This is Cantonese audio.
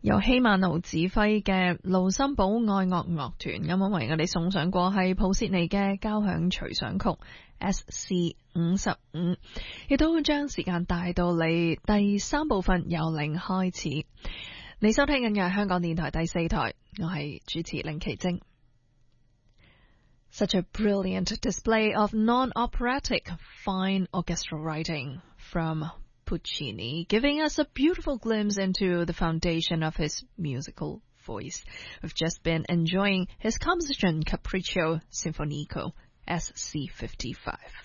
由希曼奴指揮嘅盧森堡愛樂樂團咁樣為我哋送上過係普切尼嘅交響隨想曲 SC55， 亦都將時間帶到你第三部分由零開始。你收聽緊嘅係香港電台第四台，我係主持令奇晶。Such a brilliant display of non-operatic fine orchestral writing from Puccini, giving us a beautiful glimpse into the foundation of his musical voice. We've just been enjoying his composition Capriccio Sinfonico SC55.